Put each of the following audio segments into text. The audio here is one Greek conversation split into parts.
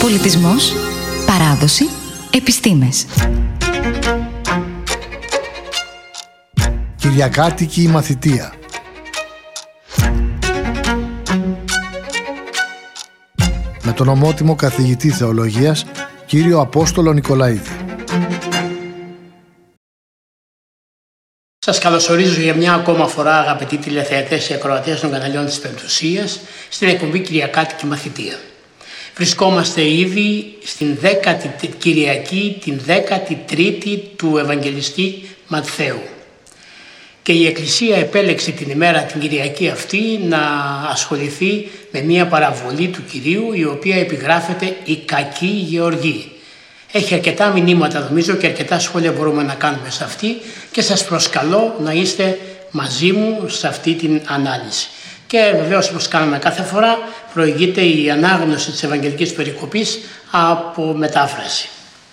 Πολιτισμός, παράδοση, επιστήμες. Κυριακάτικη μαθητεία. Με τον ομότιμο καθηγητή θεολογίας, κύριο Απόστολο Νικολαίδη. Σας καλωσορίζω για μια ακόμα φορά, αγαπητοί τηλεθεατές και ακροατές των καναλιών της Πεμπτουσίας, στην εκπομπή Κυριακάτικη Μαθητεία. Βρισκόμαστε ήδη στην 10η Κυριακή, την 13η του Ευαγγελιστή Ματθαίου. Και η Εκκλησία επέλεξε την ημέρα την Κυριακή αυτή να ασχοληθεί με μια παραβολή του Κυρίου, η οποία επιγράφεται «Η κακή γεωργή». Έχει αρκετά μηνύματα νομίζω και αρκετά σχόλια μπορούμε να κάνουμε σε αυτή και σας προσκαλώ να είστε μαζί μου σε αυτή την ανάλυση. Και βεβαίως, όπως κάνουμε κάθε φορά, προηγείται η ανάγνωση της Ευαγγελικής Περικοπής από μετάφραση.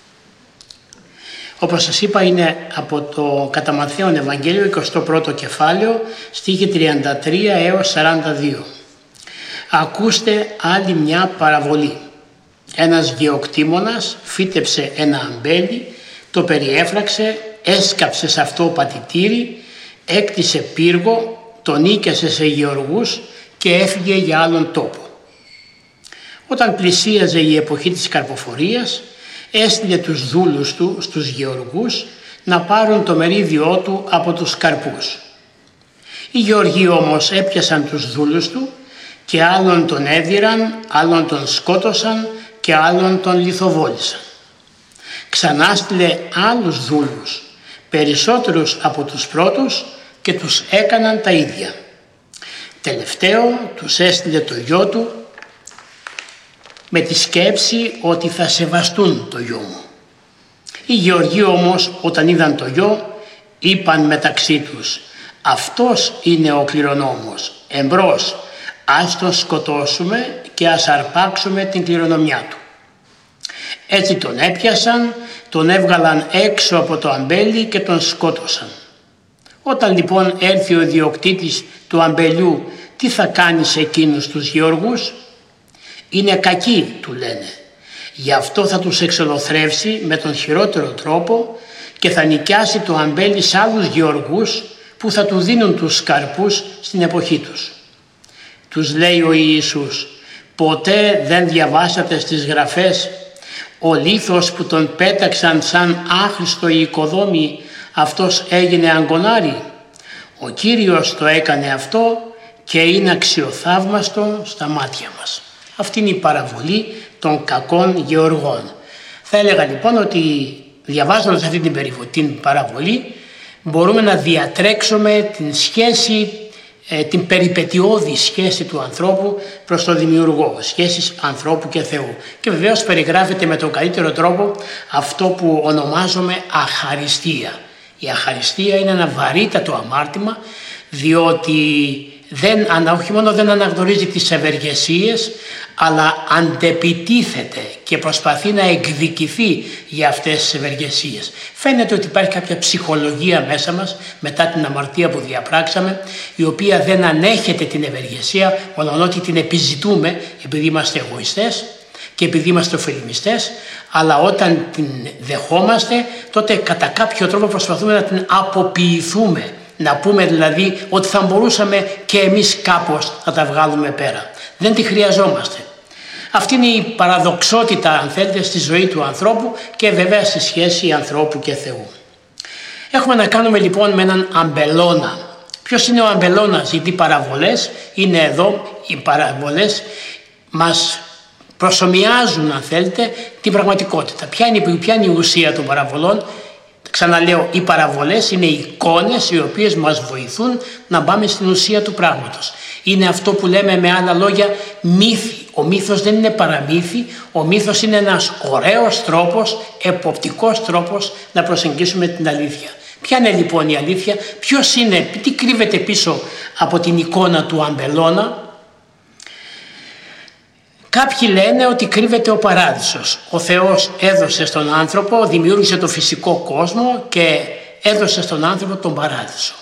Όπως σας είπα, είναι από το κατά Ματθαίον Ευαγγέλιο, 21ο κεφάλαιο, στίχη 33 έως 42. Ακούστε άλλη μια παραβολή. Ένας γεωκτήμονας φύτεψε ένα αμπέλι, το περιέφραξε, έσκαψε σε αυτό πατητήρι, έκτισε πύργο, τον νίκιασε σε γεωργούς και έφυγε για άλλον τόπο. Όταν πλησίαζε η εποχή της καρποφορίας, έστειλε τους δούλους του στους γεωργούς να πάρουν το μερίδιό του από τους καρπούς. Οι γεωργοί όμως έπιασαν τους δούλους του και άλλον τον έδιραν, άλλον τον σκότωσαν και άλλον τον λιθοβόλησαν. Ξανά στείλε άλλους δούλους, περισσότερους από τους πρώτους, και τους έκαναν τα ίδια. Τελευταίο τους έστειλε το γιο του με τη σκέψη ότι θα σεβαστούν το γιο μου. Οι γεωργοί όμως, όταν είδαν το γιο, είπαν μεταξύ τους, αυτός είναι ο κληρονόμος, εμπρός, ας τον σκοτώσουμε και ας αρπάξουμε την κληρονομιά του. Έτσι τον έπιασαν, τον έβγαλαν έξω από το αμπέλι και τον σκότωσαν. Όταν λοιπόν έρθει ο ιδιοκτήτης του αμπελιού, τι θα κάνει σε εκείνους τους γεωργούς? Είναι κακοί, του λένε. Γι' αυτό θα τους εξολοθρεύσει με τον χειρότερο τρόπο και θα νοικιάσει το αμπέλι σε άλλους γεωργούς που θα του δίνουν τους καρπούς στην εποχή τους. Τους λέει ο Ιησούς, ποτέ δεν διαβάσατε στις γραφές ο λίθος που τον πέταξαν σαν άχρηστο οικοδόμη, αυτός έγινε αγκονάρι? Ο Κύριος το έκανε αυτό και είναι αξιοθαύμαστο στα μάτια μας. Αυτή είναι η παραβολή των κακών γεωργών. Θα έλεγα λοιπόν ότι διαβάζοντας αυτή την παραβολή μπορούμε να διατρέξουμε την σχέση, την περιπετειώδη σχέση του ανθρώπου προς τον Δημιουργό, σχέσεις ανθρώπου και Θεού. Και βεβαίως περιγράφεται με τον καλύτερο τρόπο αυτό που ονομάζουμε αχαριστία. Η αχαριστία είναι ένα βαρύτατο αμάρτημα, διότι όχι μόνο δεν αναγνωρίζει τις ευεργεσίες, αλλά αντεπιτίθεται και προσπαθεί να εκδικηθεί για αυτές τις ευεργεσίες. Φαίνεται ότι υπάρχει κάποια ψυχολογία μέσα μας, μετά την αμαρτία που διαπράξαμε, η οποία δεν ανέχεται την ευεργεσία, μόνο ότι την επιζητούμε επειδή είμαστε εγωιστές και επειδή είμαστε οφελημιστές, αλλά όταν την δεχόμαστε, τότε κατά κάποιο τρόπο προσπαθούμε να την αποποιηθούμε. Να πούμε δηλαδή ότι θα μπορούσαμε και εμείς κάπως να τα βγάλουμε πέρα. Δεν τη χρειαζόμαστε. Αυτή είναι η παραδοξότητα, αν θέλετε, στη ζωή του ανθρώπου και βέβαια στη σχέση ανθρώπου και Θεού. Έχουμε να κάνουμε λοιπόν με έναν αμπελώνα. Ποιος είναι ο αμπελώνας? Γιατί οι παραβολές είναι εδώ, οι παραβολές μας προσομοιάζουν, αν θέλετε, την πραγματικότητα. Ποια είναι η ουσία των παραβολών? Ξαναλέω, οι παραβολές είναι εικόνες οι οποίες μας βοηθούν να πάμε στην ουσία του πράγματος. Είναι αυτό που λέμε με άλλα λόγια μύθι. Ο μύθος δεν είναι παραμύθι, ο μύθος είναι ένας ωραίος τρόπος, εποπτικός τρόπος να προσεγγίσουμε την αλήθεια. Ποια είναι λοιπόν η αλήθεια? Ποιος είναι, τι κρύβεται πίσω από την εικόνα του αμπελώνα? Κάποιοι λένε ότι κρύβεται ο παράδεισος. Ο Θεός έδωσε στον άνθρωπο, δημιούργησε το φυσικό κόσμο και έδωσε στον άνθρωπο τον παράδεισο.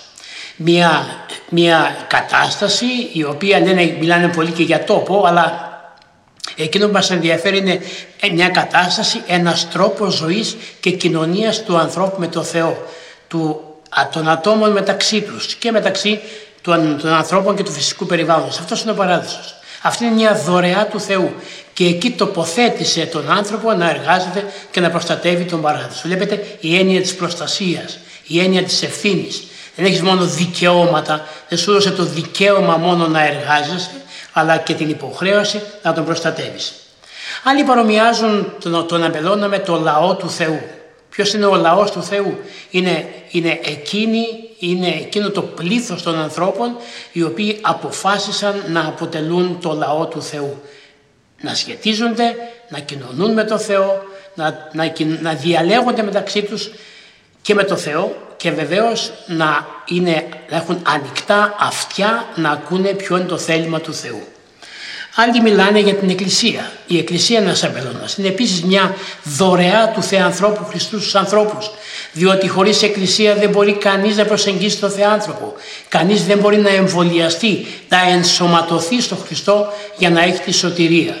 Μια κατάσταση η οποία μιλάνε πολύ και για τόπο, αλλά Εκείνο που μας ενδιαφέρει είναι μια κατάσταση, ένας τρόπος ζωής και κοινωνίας του ανθρώπου με το Θεό, των ατόμων μεταξύ τους και μεταξύ των ανθρώπων και του φυσικού περιβάλλοντος. Αυτός είναι ο παράδεισος. Αυτή είναι μια δωρεά του Θεού και εκεί τοποθέτησε τον άνθρωπο να εργάζεται και να προστατεύει τον παράδεισο. Βλέπετε η έννοια της προστασίας, η έννοια της ευθύνης. Δεν έχεις μόνο δικαιώματα, δεν σου έδωσε το δικαίωμα μόνο να εργάζεσαι, αλλά και την υποχρέωση να τον προστατεύεις. Άλλοι παρομοιάζουν τον αμπελώνα με το λαό του Θεού. Ποιος είναι ο λαός του Θεού? Είναι εκείνο το πλήθος των ανθρώπων οι οποίοι αποφάσισαν να αποτελούν το λαό του Θεού. Να σχετίζονται, να κοινωνούν με το Θεό, να διαλέγονται μεταξύ τους και με το Θεό και βεβαίως να έχουν ανοιχτά αυτιά να ακούνε ποιο είναι το θέλημα του Θεού. Άλλοι μιλάνε για την Εκκλησία. Η Εκκλησία είναι ένας αμπελώνας. Είναι επίσης μια δωρεά του Θεανθρώπου Χριστού στους ανθρώπους. Διότι χωρίς Εκκλησία δεν μπορεί κανείς να προσεγγίσει τον Θεάνθρωπο. Κανείς δεν μπορεί να εμβολιαστεί, να ενσωματωθεί στον Χριστό για να έχει τη σωτηρία.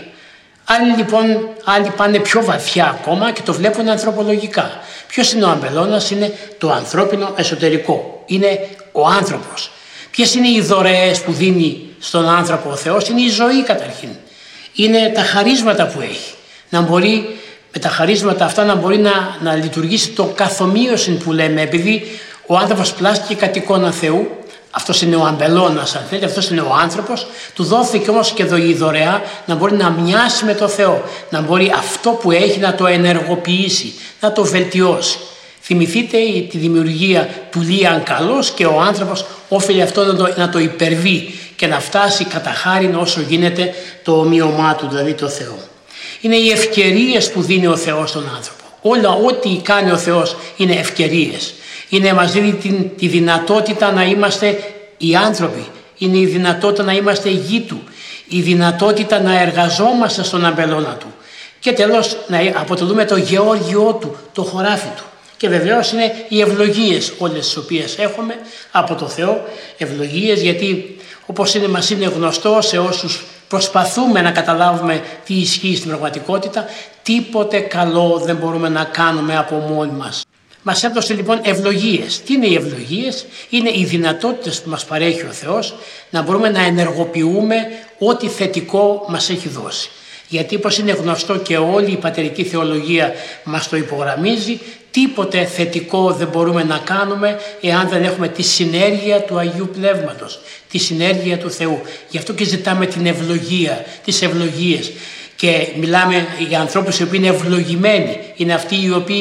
Άλλοι πάνε πιο βαθιά ακόμα και το βλέπουν ανθρωπολογικά. Ποιος είναι ο αμπελώνας? Είναι το ανθρώπινο εσωτερικό. Είναι ο άνθρωπος. Ποιες είναι οι δωρεές που δίνει στον άνθρωπο ο Θεός? Είναι η ζωή καταρχήν. Είναι τα χαρίσματα που έχει. Να μπορεί με τα χαρίσματα αυτά να μπορεί να λειτουργήσει το καθομοίωση που λέμε, επειδή ο άνθρωπος πλάστηκε κατ' εικόνα Θεού. Αυτός είναι ο αμπελώνας, αν θέλετε, αυτός είναι ο άνθρωπος. Του δόθηκε όμως και η δωρεά να μπορεί να μοιάσει με το Θεό, να μπορεί αυτό που έχει να το ενεργοποιήσει, να το βελτιώσει. Θυμηθείτε τη δημιουργία του Λίαν καλός και ο άνθρωπος όφελε αυτό να το υπερβεί και να φτάσει κατά χάριν όσο γίνεται το ομοίωμά του, δηλαδή το Θεό. Είναι οι ευκαιρίες που δίνει ο Θεός στον άνθρωπο. Ό,τι κάνει ο Θεός είναι ευκαιρίες. Μας δίνει τη δυνατότητα να είμαστε οι άνθρωποι. Είναι η δυνατότητα να είμαστε γη του. Η δυνατότητα να εργαζόμαστε στον αμπελώνα του. Και τέλος να αποτελούμε το γεώργιό του, το χωράφι του. Και βεβαίως είναι οι ευλογίες όλες τις οποίες έχουμε από το Θεό. Ευλογίες γιατί όπως μας είναι γνωστό σε όσους προσπαθούμε να καταλάβουμε τι ισχύει στην πραγματικότητα, τίποτε καλό δεν μπορούμε να κάνουμε από μόνοι μας. Μας έδωσε λοιπόν ευλογίες. Τι είναι οι ευλογίες? Είναι οι δυνατότητες που μας παρέχει ο Θεός να μπορούμε να ενεργοποιούμε ό,τι θετικό μας έχει δώσει. Γιατί όπως είναι γνωστό και όλη η πατερική θεολογία μας το υπογραμμίζει, τίποτε θετικό δεν μπορούμε να κάνουμε εάν δεν έχουμε τη συνέργεια του Αγίου Πνεύματος, τη συνέργεια του Θεού. Γι' αυτό και ζητάμε την ευλογία, τις ευλογίες. Και μιλάμε για ανθρώπους οι οποίοι είναι ευλογημένοι. Είναι αυτοί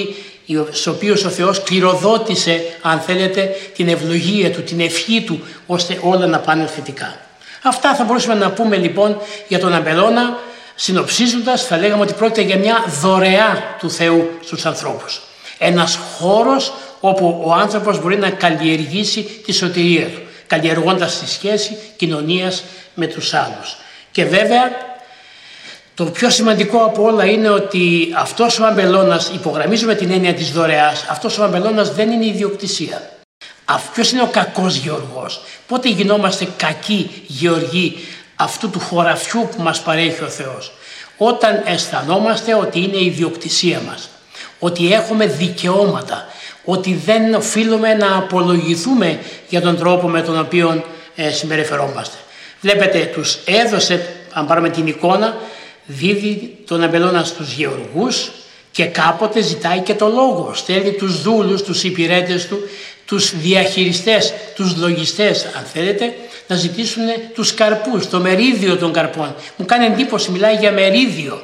στους οποίους ο Θεός κληροδότησε, αν θέλετε, την ευλογία του, την ευχή του, ώστε όλα να πάνε θετικά. Αυτά θα μπορούσαμε να πούμε λοιπόν για τον αμπελώνα. Συνοψίζοντας, θα λέγαμε ότι πρόκειται για μια δωρεά του Θεού στους ανθρώπους. Ένας χώρος όπου ο άνθρωπος μπορεί να καλλιεργήσει τη σωτηρία του, καλλιεργώντας τη σχέση κοινωνίας με τους άλλους. Και βέβαια, το πιο σημαντικό από όλα είναι ότι αυτός ο αμπελώνας, υπογραμμίζουμε την έννοια της δωρεάς, αυτός ο αμπελώνας δεν είναι ιδιοκτησία. Ποιος είναι ο κακός γεωργός? Πότε γινόμαστε κακοί γεωργοί αυτού του χωραφιού που μας παρέχει ο Θεός? Όταν αισθανόμαστε ότι είναι η ιδιοκτησία μας, ότι έχουμε δικαιώματα, ότι δεν οφείλουμε να απολογηθούμε για τον τρόπο με τον οποίο συμπεριφερόμαστε. Βλέπετε, τους έδωσε, αν πάρουμε την εικόνα, δίδει τον αμπελώνα στους γεωργούς και κάποτε ζητάει και το λόγο. Στέλνει τους δούλους, τους υπηρέτες του, τους διαχειριστές, τους λογιστές, αν θέλετε, να ζητήσουν τους καρπούς, το μερίδιο των καρπών. Μου κάνει εντύπωση, μιλάει για μερίδιο,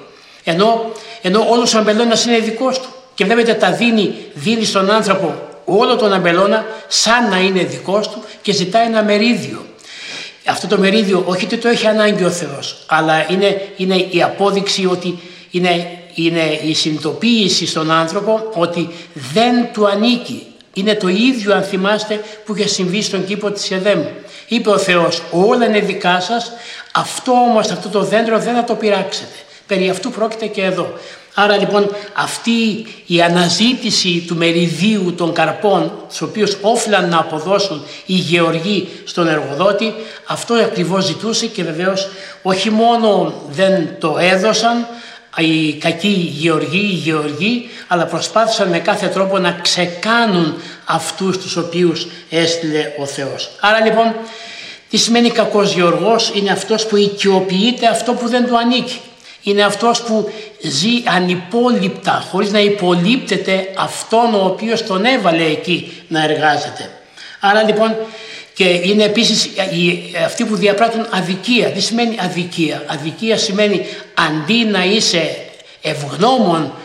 ενώ όλος ο αμπελώνας είναι δικός του. Και βλέπετε τα δίνει στον άνθρωπο όλο τον αμπελώνα σαν να είναι δικός του και ζητάει ένα μερίδιο. Αυτό το μερίδιο όχι ότι το έχει ανάγκη ο Θεός, αλλά είναι η απόδειξη ότι είναι η συνειδητοποίηση στον άνθρωπο ότι δεν του ανήκει. Είναι το ίδιο, αν θυμάστε, που είχε συμβεί στον κήπο της Εδέμ. Είπε ο Θεός, όλα είναι δικά σας, αυτό όμως, αυτό το δέντρο δεν θα το πειράξετε. Περί αυτού πρόκειται και εδώ. Άρα λοιπόν αυτή η αναζήτηση του μεριδίου των καρπών, τους οποίους όφυλαν να αποδώσουν οι γεωργοί στον εργοδότη, αυτό ακριβώς ζητούσε και βεβαίως όχι μόνο δεν το έδωσαν οι κακοί γεωργοί, αλλά προσπάθησαν με κάθε τρόπο να ξεκάνουν αυτούς τους οποίους έστειλε ο Θεός. Άρα λοιπόν, τι σημαίνει κακός γεωργός? Είναι αυτός που οικειοποιείται αυτό που δεν του ανήκει. Είναι αυτός που ζει ανυπόληπτα, χωρίς να υπολείπτεται αυτόν ο οποίος τον έβαλε εκεί να εργάζεται. Άρα λοιπόν, και είναι επίσης αυτοί που διαπράττουν αδικία. Τι σημαίνει αδικία? Αδικία σημαίνει αντί να είσαι ευγνώμων